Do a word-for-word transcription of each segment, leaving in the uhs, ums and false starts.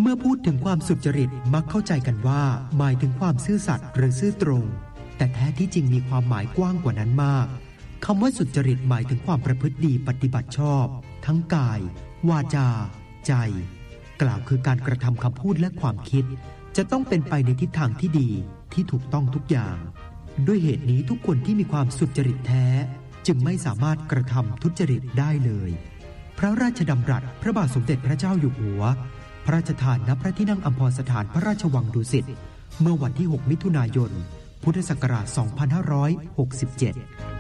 มื่อพูดถึงความสุจริตมักเข้าใจกันว่าหมายถึงความซื่อสัตย์หรือซื่อตรงแต่แท้ที่จริงมีความหมายกว้างกว่านั้นมากคำว่าสุจริตหมายถึงความประพฤติดีปฏิบัติชอบทั้งกายวาจาใจกล่าวคือการกระทำคำพูดและความคิดจะต้องเป็นไปในทิศทางที่ดีที่ถูกต้องทุกอย่างด้วยเหตุนี้ทุกคนที่มีความสุจริตแท้จึงไม่สามารถกระทำทุจริตได้เลยพระราชดำรัสพระบาทสมเด็จพระเจ้าอยู่หัวพระราชทานณพระที่นั่งอัมพรสถานพระราชวังดุสิตเมื่อวันที่หกมิถุนายนพุทธศักราชสองพันห้าร้อยหกสิบเจ็ด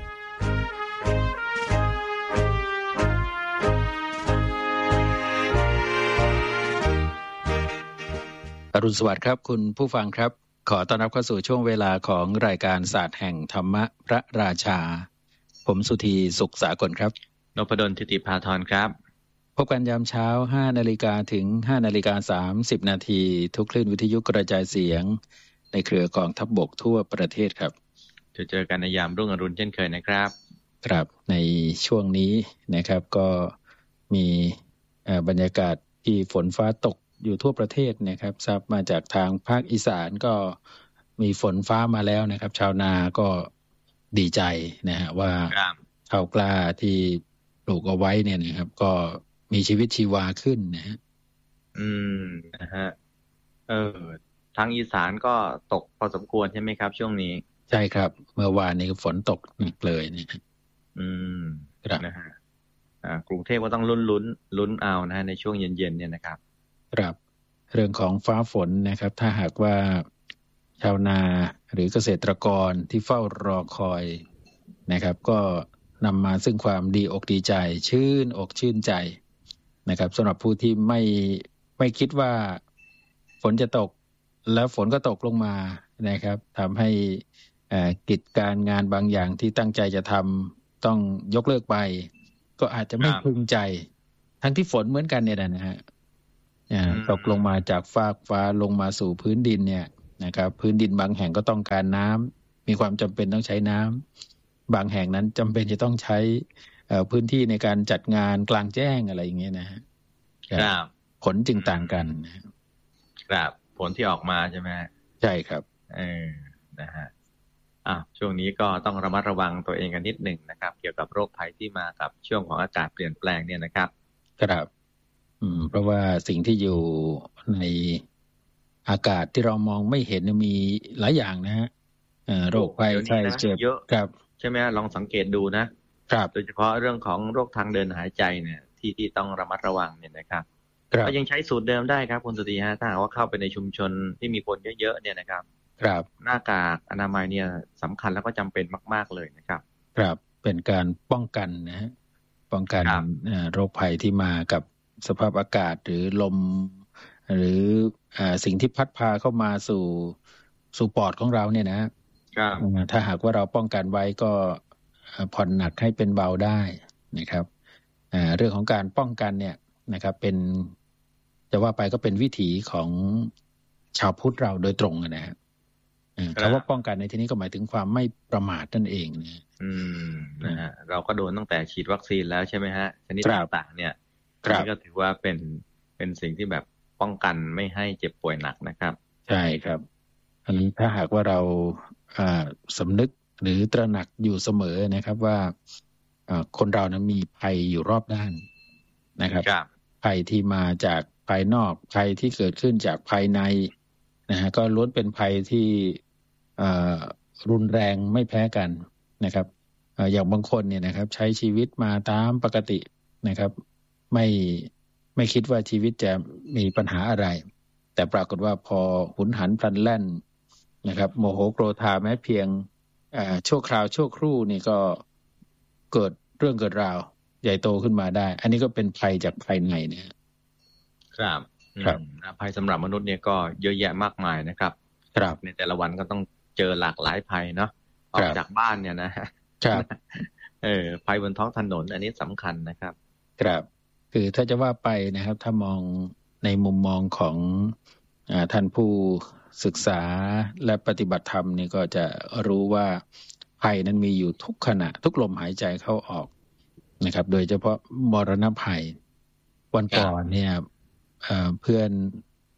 อรุณสวัสดิ์ครับคุณผู้ฟังครับขอต้อนรับเข้าสู่ช่วงเวลาของรายการศาสตร์แห่งธรรมะพระราชาผมสุธีสุขสากลครับนพดลทิติภาธรครับพบกันยามเช้า ห้านาฬิกา ถึง ห้านาฬิกาสามสิบ นาทีทุกคลื่นวิทยุกระจายเสียงในเครือกองทัพบกทั่วประเทศครับจะเจอกันในยามรุ่งอรุณเช่นเคยนะครับครับในช่วงนี้นะครับก็มีบรรยากาศที่ฝนฟ้าตกอยู่ทั่วประเทศนะครับทราบมาจากทางภาคอีสานก็มีฝนฟ้ามาแล้วนะครับชาวนาก็ดีใจนะฮะว่าข้าวกล้าที่ปลูกเอาไว้เนี่ยนะครับก็มีชีวิตชีวาขึ้นนะฮะอืมนะฮะเออทางอีสานก็ตกพอสมควรใช่ไหมครับช่วงนี้ใช่ครับเมื่อวานนี้ฝนตกหนักเลยเนี่ยอืมนะฮะอ่ากรุงเทพก็ต้องลุ้นลุ้นลุ้นเอานะฮะในช่วงเย็นๆเนี่ยนะครับครับเรื่องของฟ้าฝนนะครับถ้าหากว่าชาวนาหรือเกษตรกรที่เฝ้ารอคอยนะครับก็นำมาซึ่งความดีอกดีใจชื่นอกชื่นใจนะครับสำหรับผู้ที่ไม่ไม่คิดว่าฝนจะตกแล้วฝนก็ตกลงมานะครับทำให้กิจการงานบางอย่างที่ตั้งใจจะทำต้องยกเลิกไปก็อาจจะไม่พึงใจทั้งที่ฝนเหมือนกันเนี่ยนะฮะตกลงมาจากฟากฟ้าลงมาสู่พื้นดินเนี่ยนะครับพื้นดินบางแห่งก็ต้องการน้ำมีความจำเป็นต้องใช้น้ำบางแห่งนั้นจำเป็นจะต้องใช้พื้นที่ในการจัดงานกลางแจ้งอะไรอย่างเงี้ยนะฮะผลจึงต่างกันครับผลที่ออกมาใช่ไหมใช่ครับเออนะฮะอ่ะช่วงนี้ก็ต้องระมัดระวังตัวเองกันนิดหนึ่งนะครับเกี่ยวกับโรคภัยที่มากับช่วงของอากาศเปลี่ยนแปลงเนี่ยนะครับครับอืมเพราะว่าสิ่งที่อยู่ในอากาศที่เรามองไม่เห็นมีหลายอย่างนะฮะโรคภัยไข้เจ็บเยอะครับใช่ไหมลองสังเกตดูนะครับโดยเฉพาะเรื่องของโรคทางเดินหายใจเนี่ยที่ที่ต้องระมัดระวังเนี่ยนะครับก็ยังใช้สูตรเดิมได้ครับคุณสุธีฮะถ้าหากว่าเข้าไปในชุมชนที่มีคนเยอะๆเนี่ยนะครับครับหน้ากากอนามัยเนี่ยสำคัญแล้วก็จำเป็นมากๆเลยนะครับครับเป็นการป้องกันนะฮะป้องกันโรคภัยที่มากับสภาพอากาศหรือลมหรือสิ่งที่พัดพาเข้ามาสู่สู่ปอดของเราเนี่ยนะถ้าหากว่าเราป้องกันไว้ก็ผ่อนหนักให้เป็นเบาได้นะครับเรื่องของการป้องกันเนี่ยนะครับเป็นจะว่าไปก็เป็นวิถีของชาวพุทธเราโดยตรงนะฮะคำว่าป้องกันในที่นี้ก็หมายถึงความไม่ประมาทนั่นเองนะอืมนะฮะเราก็โดนตั้งแต่ฉีดวัคซีนแล้วใช่ไหมฮะชนิดต่างๆเนี่ยนี่ก็ถือว่าเป็นเป็นสิ่งที่แบบป้องกันไม่ให้เจ็บป่วยหนักนะครับใช่ครับอันนี้ถ้าหากว่าเราสำนึกหรือตระหนักอยู่เสมอนะครับว่าคนเรานั้นมีภัยอยู่รอบด้านนะครับภัยที่มาจากภายนอกภัยที่เกิดขึ้นจากภายในนะฮะก็ล้วนเป็นภัยที่รุนแรงไม่แพ้กันนะครับอย่างบางคนเนี่ยนะครับใช้ชีวิตมาตามปกตินะครับไม่ไม่คิดว่าชีวิตจะมีปัญหาอะไรแต่ปรากฏว่าพอหุนหันพลันแล่นนะครับโมโหโกรธาแม้เพียงชั่วคราวชั่วครู่นี่ก็เกิดเรื่องเกิดราวใหญ่โตขึ้นมาได้อันนี้ก็เป็นภัยจากภายในเนี่ยครับครับภัยสำหรับมนุษย์เนี่ยก็เยอะแยะมากมายนะครับครับในแต่ละวันก็ต้องเจอหลากหลายภัยเนาะออกจากบ้านเนี่ยนะครับเออภัยบนท้องถนนอันนี้สำคัญนะครับครับคือถ้าจะว่าไปนะครับถ้ามองในมุมมองของอ่าท่านผู้ศึกษาและปฏิบัติธรรมนี่ก็จะรู้ว่าภัยนั้นมีอยู่ทุกขณะทุกลมหายใจเข้าออกนะครับโดยเฉพาะมรณภัยวันก่อนเนี่ยเพื่อน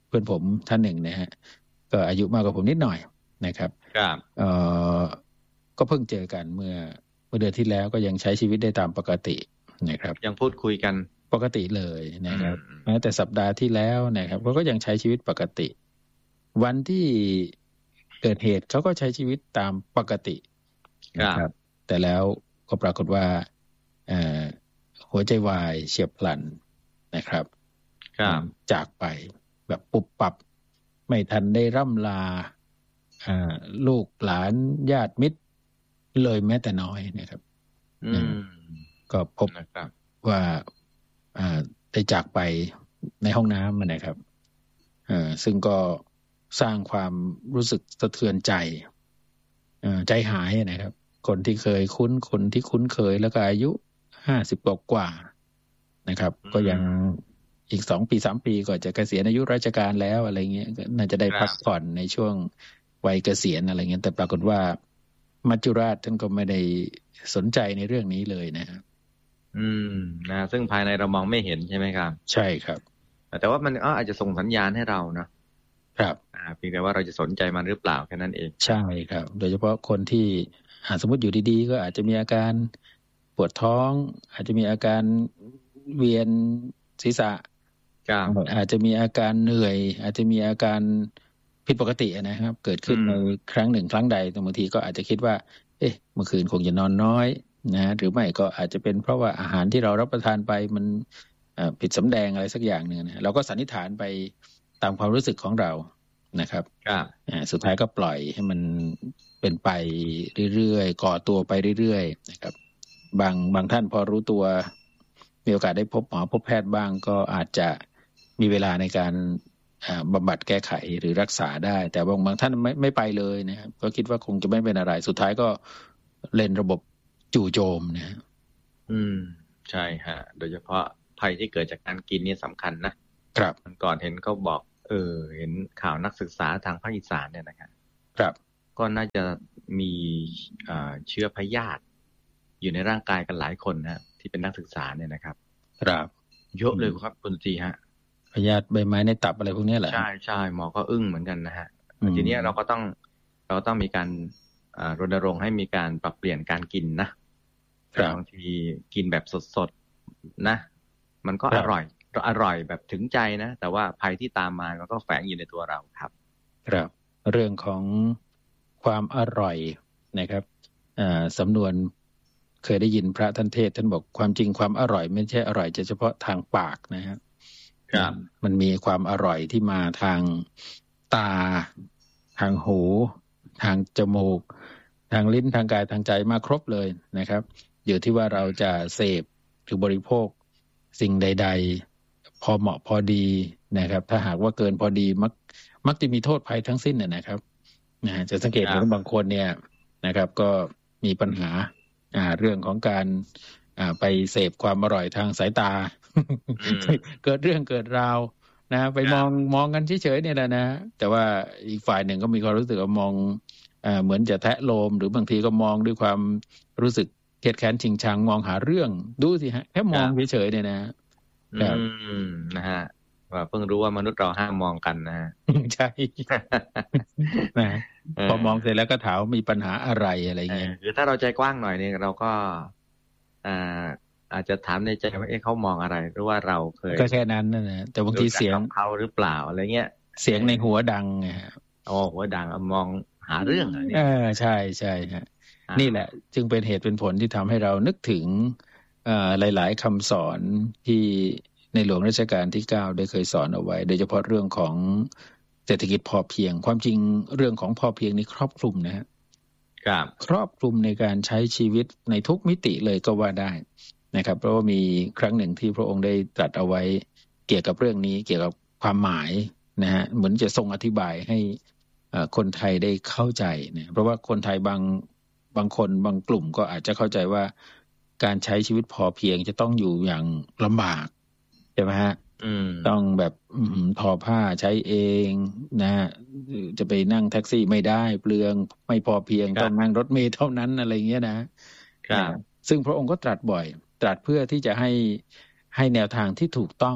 เพื่อนผมท่านหนึ่งนะฮะก็อายุมากกว่าผมนิดหน่อยนะครับครับเอ่อก็เพิ่งเจอกันเมื่อเมื่อเดือนที่แล้วก็ยังใช้ชีวิตได้ตามปกตินะครับยังพูดคุยกันปกติเลยนะครับแม้แต่สัปดาห์ที่แล้วนะครับเขาก็ยังใช้ชีวิตปกติวันที่เกิดเหตุเขาก็ใช้ชีวิตตามปกตินะครับแต่แล้วก็ปรากฏว่าหัวใจวายเฉียบพลันนะครับจากไปแบบปุบปับไม่ทันได้ร่ำลาลูกหลานญาติมิตรเลยแม้แต่น้อยนะครับก็พบว่าได้จากไปในห้องน้ำนะครับซึ่งก็สร้างความรู้สึกสะเทือนใจใจหายนะครับคนที่เคยคุ้นคนที่คุ้นเคยแล้วก็อายุห้าสิบกว่านะครับก็ยังอีกสองปีสามปีก็จะเกษียณอายุราชการแล้วอะไรเงี้ยน่าจะได้พักผ่อนในช่วงวัยเกษียณอะไรเงี้ยแต่ปรากฏว่ามัจจุราชท่านก็ไม่ได้สนใจในเรื่องนี้เลยนะครับอืมนะซึ่งภายในเรามองไม่เห็นใช่ไหมครับใช่ครับแต่ว่ามันก็อาจจะส่งสัญญาณให้เรานะครับอ่าเพียงแต่ว่าเราจะสนใจมันหรือเปล่าแค่นั้นเองใช่ครับโดยเฉพาะคนที่สมมติอยู่ดีๆก็อาจจะมีอาการปวดท้องอาจจะมีอาการเวียนศีรษะอาจจะมีอาการเหนื่อยอาจจะมีอาการผิดปกตินะครับเกิดขึ้นในครั้งหนึ่งครั้งใดบางทีก็อาจจะคิดว่าเอ๊ะเมื่อคืนคงจะนอนน้อยนะหรือไม่ก็อาจจะเป็นเพราะว่าอาหารที่เรารับประทานไปมันผิดสำแดงอะไรสักอย่างหนึ่งนะเราก็สันนิษฐานไปตามความรู้สึกของเรานะครับสุดท้ายก็ปล่อยให้มันเป็นไปเรื่อยๆก่อตัวไปเรื่อยๆนะครับบางบางท่านพอรู้ตัวมีโอกาสได้พบหมอพบแพทย์บ้างก็อาจจะมีเวลาในการบำบัดแก้ไขหรือรักษาได้แต่บางบางท่านไม่ไม่ไปเลยนะครับก็คิดว่าคงจะไม่เป็นอะไรสุดท้ายก็เล่นระบบจู่โจมนะอืมใช่ฮะโดยเฉพาะภัยที่เกิดจากการกินนี่สำคัญนะครับก่อนเห็นเขาบอกเออเห็นข่าวนักศึกษาทางภาคอีสานเนี่ยนะครับครับก็น่าจะมีเชื้อพยาธิอยู่ในร่างกายกันหลายคนนะที่เป็นนักศึกษาเนี่ยนะครับครับเยอะเลยครับคุณตีฮะพยาธิใบไม้ในตับอะไรพวกนี้แหละใช่ใช่หมอก็อึ้งเหมือนกันนะฮะทีนี้เราก็ต้องเราต้องมีการรณรงค์ให้มีการปรับเปลี่ยนการกินนะบางทีกินแบบสดๆนะมันก็อร่อยอร่อยแบบถึงใจนะแต่ว่าภัยที่ตามมามันก็แฝงอยู่ในตัวเราครับครับเรื่องของความอร่อยนะครับสำนวนเคยได้ยินพระท่านเทศท่านบอกความจริงความอร่อยไม่ใช่อร่อยเฉพาะทางปากนะครับครับมันมีความอร่อยที่มาทางตาทางหูทางจมูกทางลิ้นทางกายทางใจมาครบเลยนะครับอยู่ที่ว่าเราจะเสพหรือบริโภคสิ่งใดๆพอเหมาะพอดีนะครับถ้าหากว่าเกินพอดีมักมักจะมีโทษภัยทั้งสิ้นนะครับนะจะสังเกตเห็นบางคนเนี่ยนะครับก็มีปัญหาอ่าเรื่องของการอ่าไปเสพความอร่อยทางสายตา เกิดเรื่องเกิดราวนะไปมองมองกันเฉยๆเนี่ยแหละนะแต่ว่าอีกฝ่ายหนึ่งก็มีความรู้สึกว่ามองอ่าเหมือนจะแทะโลมหรือบางทีก็มองด้วยความรู้สึกเกลียดแค้นชิงชังมองหาเรื่องดูสิฮะแค่มองเฉยๆเนี่ยนะอืมนะฮะว่าเพิ่งรู้ว่ามนุษย์เราห้ามมองกันนะฮะใช่นะพอมองเสร็จแล้วก็ถามมีปัญหาอะไรอะไรเงี้ยคือถ้าเราใจกว้างหน่อยเนี่ยเราก็อ่าอาจจะถามในใจว่าเอ๊ะเขามองอะไรหรือว่าเราเคยก็แค่นั้นนั่นแหละแต่บางทีเสียงเขาหรือเปล่าอะไรเงี้ยเสียงในหัวดังไงฮะอ๋อหัวดังมองหาเรื่องอะไรเออใช่ใช่ฮะนี่แหละจึงเป็นเหตุเป็นผลที่ทำให้เรานึกถึงหลายๆคำสอนที่ในหลวงรัชกาลที่เก้าได้เคยสอนเอาไว้โดยเฉพาะเรื่องของเศรษฐกิจพอเพียงความจริงเรื่องของพอเพียงนี้ครอบคลุมนะฮะครอบคลุมในการใช้ชีวิตในทุกมิติเลยก็ว่าได้นะครับเพราะว่ามีครั้งหนึ่งที่พระองค์ได้ตรัสเอาไว้เกี่ยวกับเรื่องนี้เกี่ยวกับความหมายนะฮะเหมือนจะทรงอธิบายให้คนไทยได้เข้าใจนะเพราะว่าคนไทยบางบางคนบางกลุ่มก็อาจจะเข้าใจว่าการใช้ชีวิตพอเพียงจะต้องอยู่อย่างลำบากใช่ไหมฮะต้องแบบทอผ้าใช้เองนะฮะจะไปนั่งแท็กซี่ไม่ได้เปลืองไม่พอเพียงต้องนั่งรถเมล์เท่านั้นอะไรเงี้ยนะครับซึ่งพระองค์ก็ตรัสบ่อยตรัสเพื่อที่จะให้ให้แนวทางที่ถูกต้อง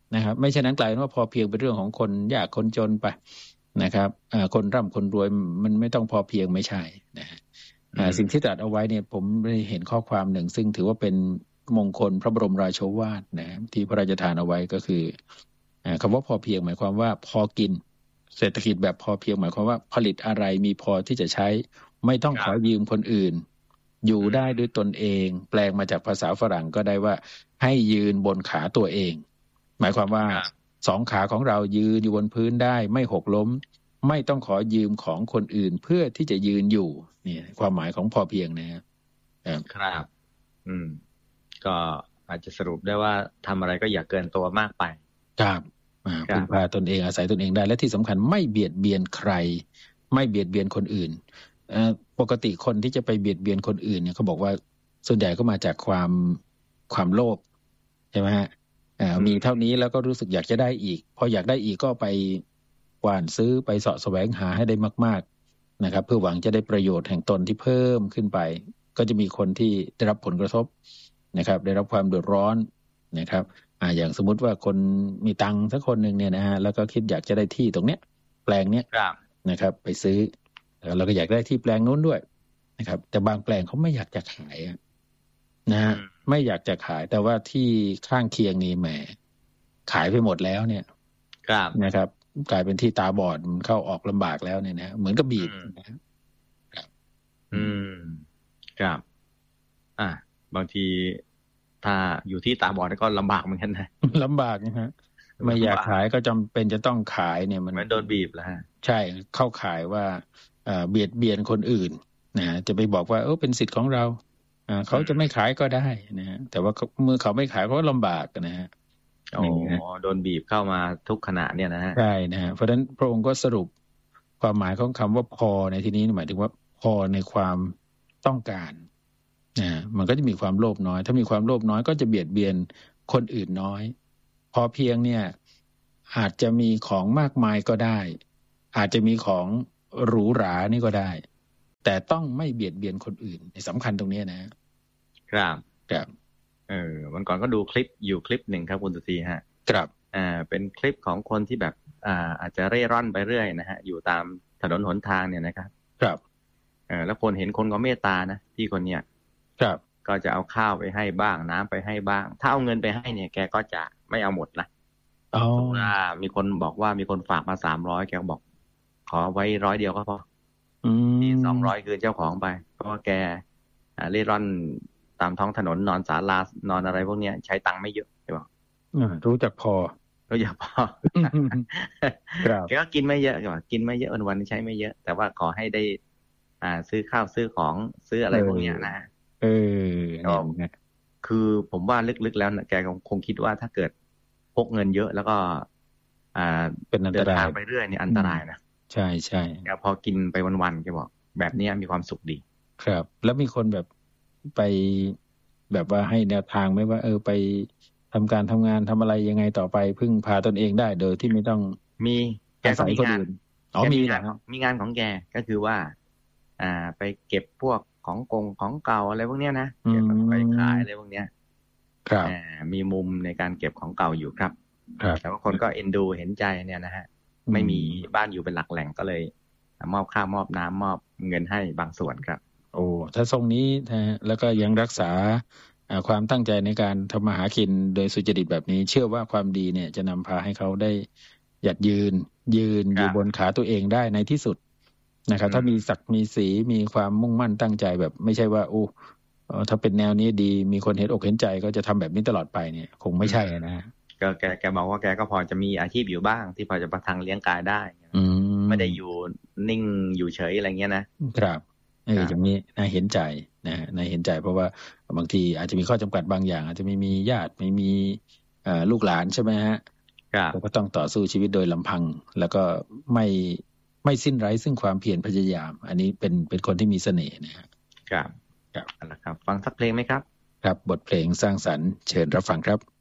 นะครับไม่เช่นนั้นกลายเป็นว่าพอเพียงเป็นเรื่องของคนยากคนจนไปนะครับคนร่ำคนรวยมันไม่ต้องพอเพียงไม่ใช่นะฮะสิ่งที่ตรัสเอาไว้เนี่ยผมได้เห็นข้อความหนึ่งซึ่งถือว่าเป็นมงคลพระบรมราโชวาทนะที่พระราชทานเอาไว้ก็คือคำว่าพอเพียงหมายความว่าพอกินเศรษฐกิจแบบพอเพียงหมายความว่าผลิตอะไรมีพอที่จะใช้ไม่ต้องขอยืมคนอื่นอยู่ได้ด้วยตนเองแปลงมาจากภาษาฝรั่งก็ได้ว่าให้ยืนบนขาตัวเองหมายความว่าสองขาของเรายืนอยู่บนพื้นได้ไม่หกล้มไม่ต้องขอยืมของคนอื่นเพื่อที่จะยืนอยู่นี่ความหมายของพอเพียงนะครับครับอืมก็อาจจะสรุปได้ว่าทำอะไรก็อย่าเกินตัวมากไปครับพึ่งพาตนเองอาศัยตนเองได้และที่สำคัญไม่เบียดเบียนใครไม่เบียดเบียนคนอื่นปกติคนที่จะไปเบียดเบียนคนอื่นเนี่ยเขาบอกว่าส่วนใหญ่ก็มาจากความความโลภใช่ไหมฮะมีเท่านี้แล้วก็รู้สึกอยากจะได้อีกพออยากได้อีกก็ไปกว้านซื้อไปเสาะแสวงหาให้ได้มากๆนะครับเพื่อหวังจะได้ประโยชน์แห่งตนที่เพิ่มขึ้นไปก็จะมีคนที่ได้รับผลกระทบนะครับได้รับความเดือดร้อนนะครับอ่าอย่างสมมุติว่าคนมีตังค์สักคนหนึ่งเนี่ยนะฮะแล้วก็คิดอยากจะได้ที่ตรงเนี้ยแปลงเนี้ยนะครับไปซื้อเราก็อยากได้ที่แปลงนู้นด้วยนะครับแต่บางแปลงเขาไม่อยากจะขายนะฮะไม่อยากจะขายแต่ว่าที่ข้างเคียงนี่แหมขายไปหมดแล้วเนี่ยนะครับกลายเป็นที่ตาบอดมันเข้าออกลำบากแล้วเนี่ยนะเหมือนกับบีบนะครับอืมครับอ่ะบางทีถ้าอยู่ที่ตาบอดก็ลำบากเหมือนกันนะลำบากนะฮะไม่อยากขายก็จำเป็นจะต้องขายเนี่ยมันเหมือนโดนบีบแล้วฮะใช่เข้าขายว่าเบียดเบียนคนอื่นนะจะไปบอกว่าเออเป็นสิทธิ์ของเราเขาจะไม่ขายก็ได้นะฮะแต่ว่าเมื่อเขาไม่ขายเขาก็ลำบากนะฮะโอ้โดนบีบเข้ามาทุกขณะเนี่ยนะฮะใช่นะฮะเพราะฉะนั้นพระองค์ก็สรุปความหมายของคำว่าพอในที่นี้หมายถึงว่าพอในความต้องการนะมันก็จะมีความโลภน้อยถ้ามีความโลภน้อยก็จะเบียดเบียนคนอื่นน้อยพอเพียงเนี่ยอาจจะมีของมากมายก็ได้อาจจะมีของหรูหรานี่ก็ได้แต่ต้องไม่เบียดเบียนคนอื่นสำคัญตรงนี้นะครับครับเออวันก่อนก็ดูคลิปอยู่คลิปหนึ่งครับคุณตุตีฮะครับอ่าเป็นคลิปของคนที่แบบอ่าอาจจะเร่ร่อนไปเรื่อยนะฮะอยู่ตามถนนหนทางเนี่ยนะครับครับเออแล้วคนเห็นคนก็เมตตานะที่คนเนี้ยครับก็จะเอาข้าวไปให้บ้างน้ำไปให้บ้างถ้าเอาเงินไปให้เนี่ยแกก็จะไม่เอาหมดนะอ๋อว่ามีคนบอกว่ามีคนฝากมาสามร้อยแกบอกขอไว้ร้อยเดียวก็พอที่สองร้อยคือเจ้าของไปเพราะว่าแกเร่ร่อนตามท้องถนนนอนศาลานอนอะไรพวกนี้ใช้ตังค์ไม่เยอะใช่ป่ะรู้จักพอรู้จักพอแกก็กินไม่เยอะใช่ป่ะกินไม่เยอะวันวันใช้ไม่เยอะแต่ว่าขอให้ได้อ่าซื้อข้าวซื้อของซื้ออะไรพวกนี้นะเออคือผมว่าลึกๆแล้วแกคงคิดว่าถ้าเกิดพกเงินเยอะแล้วก็อ่าเป็นอันตรายไปเรื่อยนี่อันตรายนะใช่ใช่แกพอกินไปวันๆแกบอกแบบนี้มีความสุขดีครับแล้วมีคนแบบไปแบบว่าให้แนวทางไหมว่าเออไปทำการทำงานทำอะไรยังไงต่อไปพึ่งพาตนเองได้โดยที่ไม่ต้องมีแกก็มีงานอ๋อมีงานมีงานของแกก็คือว่าอ่าไปเก็บพวกของกงของเก่าอะไรพวกเนี้ยนะเก็บไปขายอะไรพวกเนี้ยครับมีมุมในการเก็บของเก่าอยู่ครับแต่ว่าคนก็เอ็นดูเห็นใจเนี่ยนะฮะไม่มีบ้านอยู่เป็นหลักแหล่งก็เลยมอบข้าวมอบน้ำมอบเงินให้บางส่วนครับโอ้ถ้าทรงนี้นะแล้วก็ยังรักษาความตั้งใจในการทำมาหากินโดยสุจริตแบบนี้เชื่อว่าความดีเนี่ยจะนำพาให้เขาได้หยัดยืนยืนอยู่บนขาตัวเองได้ในที่สุดนะครับถ้ามีศักดิ์มีสีมีความมุ่งมั่นตั้งใจแบบไม่ใช่ว่าโอ้ถ้าเป็นแนวนี้ดีมีคนเห็นอกเห็นใจก็จะทำแบบนี้ตลอดไปเนี่ยคงไม่ใช่นะก็แกแกบอกว่าแกก็พอจะมีอาชีพอยู่บ้างที่พอจะประทังเลี้ยงกายได้ไม่ได้อยู่นิ่งอยู่เฉยอะไรเงี้ยนะครับเอออย่างนี้น่าเห็นใจนะน่าเห็นใจเพราะว่าบางทีอาจจะมีข้อจำกัดบางอย่างอาจจะไม่มีญาติไม่มีลูกหลานใช่ไหมฮะก็ต้องต่อสู้ชีวิตโดยลำพังแล้วก็ไม่ไม่สิ้นไร้ซึ่งความเพียรพยายามอันนี้เป็นเป็นคนที่มีเสน่ห์นะครับครับครับฟังสักเพลงไหมครับครับบทเพลงสร้างสรรค์เชิญรับฟังครับ